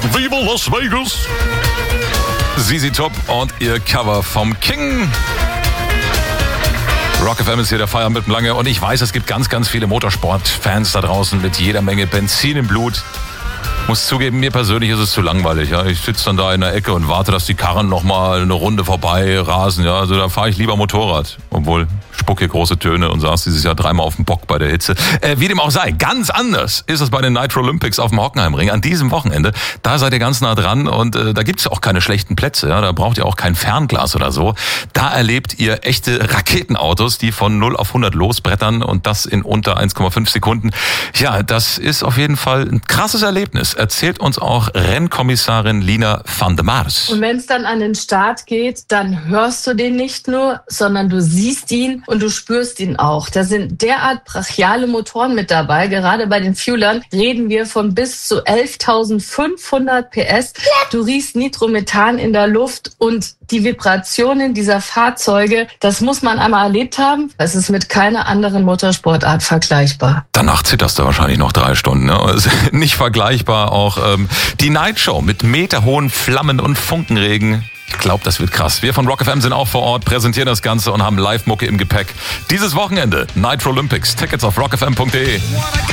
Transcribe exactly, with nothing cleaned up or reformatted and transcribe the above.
Viva Las Vegas. Z Z Top und ihr Cover vom King. Rock F M ist hier der Feierabend mit dem Lange und ich weiß, es gibt ganz, ganz viele Motorsport-Fans da draußen mit jeder Menge Benzin im Blut. Muss zugeben, mir persönlich ist es zu langweilig. Ja. Ich sitze dann da in der Ecke und warte, dass die Karren nochmal eine Runde vorbei rasen. Ja. Also da fahre ich lieber Motorrad. Obwohl, spuck hier große Töne und saß dieses Jahr dreimal auf dem Bock bei der Hitze. Äh, wie dem auch sei, ganz anders ist es bei den Nitro Olympics auf dem Hockenheimring. An diesem Wochenende, da seid ihr ganz nah dran und äh, da gibt's auch keine schlechten Plätze. Ja. Da braucht ihr auch kein Fernglas oder so. Da erlebt ihr echte Raketenautos, die von null auf hundert losbrettern und das in unter eins Komma fünf Sekunden. Ja, das ist auf jeden Fall ein krasses Erlebnis. Erzählt uns auch Rennkommissarin Lina van der Mars. Und wenn es dann an den Start geht, dann hörst du den nicht nur, sondern du siehst ihn und du spürst ihn auch. Da sind derart brachiale Motoren mit dabei. Gerade bei den Fuelern reden wir von bis zu elftausendfünfhundert P S. Du riechst Nitromethan in der Luft und die Vibrationen dieser Fahrzeuge, das muss man einmal erlebt haben. Es ist mit keiner anderen Motorsportart vergleichbar. Danach zitterst du wahrscheinlich noch drei Stunden. Ne? Nicht vergleichbar auch ähm, die Night Show mit meterhohen Flammen und Funkenregen. Ich glaube, das wird krass. Wir von Rock F M sind auch vor Ort, präsentieren das Ganze und haben Live-Mucke im Gepäck. Dieses Wochenende Nitro Olympics. Tickets auf rock f m punkt d e.